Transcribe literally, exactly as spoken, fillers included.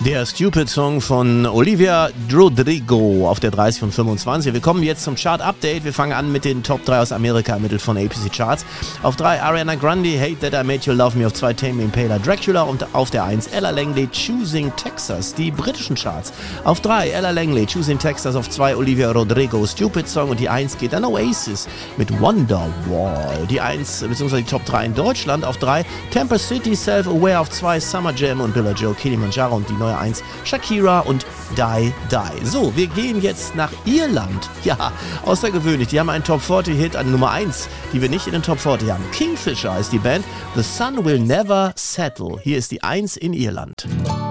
Der Stupid Song von Olivia Rodrigo auf der dreißig von fünfundzwanzig. Wir kommen jetzt zum Chart-Update. Wir fangen an mit den Top drei aus Amerika, ermittelt von A P C Charts. Auf drei Ariana Grande, Hate That I Made You Love Me. Auf zwei Tame Impala, Dracula. Und auf der eins Ella Langley, Choosing Texas. Die britischen Charts. Auf drei Ella Langley, Choosing Texas. Auf zwei Olivia Rodrigo, Stupid Song. Und die eins geht an Oasis mit Wonderwall. Die eins bzw. die Top drei in Deutschland. Auf drei Tampa City, Self-Aware. Auf zwei Summer Jam und Billa Joe, Kilimanjaro. Und die neue eins Shakira und Die Die. So, wir gehen jetzt nach Irland. Ja, außergewöhnlich. Die haben einen Top vierzig Hit an Nummer eins, die wir nicht in den Top vierzig haben. Kingfisher ist die Band. The Sun Will Never Settle. Hier ist die eins in Irland.